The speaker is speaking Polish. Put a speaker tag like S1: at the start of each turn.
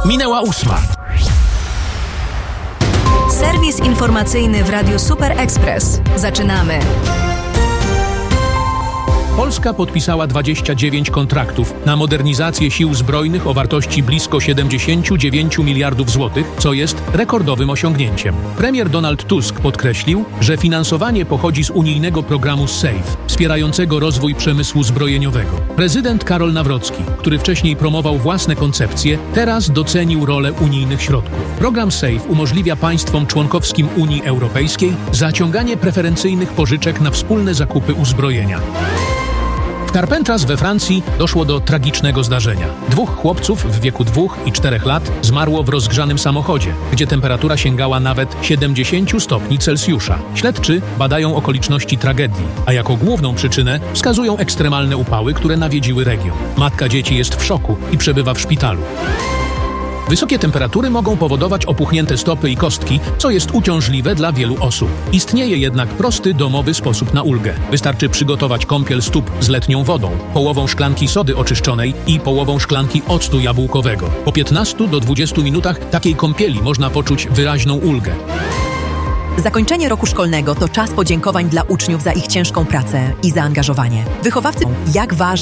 S1: Minęła 8.
S2: Serwis informacyjny w Radiu Super Express. Zaczynamy.
S1: Polska podpisała 29 kontraktów na modernizację sił zbrojnych o wartości blisko 79 miliardów złotych, co jest rekordowym osiągnięciem. Premier Donald Tusk podkreślił, że finansowanie pochodzi z unijnego programu SAFE, wspierającego rozwój przemysłu zbrojeniowego. Prezydent Karol Nawrocki, który wcześniej promował własne koncepcje, teraz docenił rolę unijnych środków. Program SAFE umożliwia państwom członkowskim Unii Europejskiej zaciąganie preferencyjnych pożyczek na wspólne zakupy uzbrojenia. W Carpentras we Francji doszło do tragicznego zdarzenia. 2 chłopców w wieku 2 i 4 lat zmarło w rozgrzanym samochodzie, gdzie temperatura sięgała nawet 70 stopni Celsjusza. Śledczy badają okoliczności tragedii, a jako główną przyczynę wskazują ekstremalne upały, które nawiedziły region. Matka dzieci jest w szoku i przebywa w szpitalu. Wysokie temperatury mogą powodować opuchnięte stopy i kostki, co jest uciążliwe dla wielu osób. Istnieje jednak prosty, domowy sposób na ulgę. Wystarczy przygotować kąpiel stóp z letnią wodą, połową szklanki sody oczyszczonej i połową szklanki octu jabłkowego. Po 15 do 20 minutach takiej kąpieli można poczuć wyraźną ulgę.
S3: Zakończenie roku szkolnego to czas podziękowań dla uczniów za ich ciężką pracę i zaangażowanie. Wychowawcy, jak ważne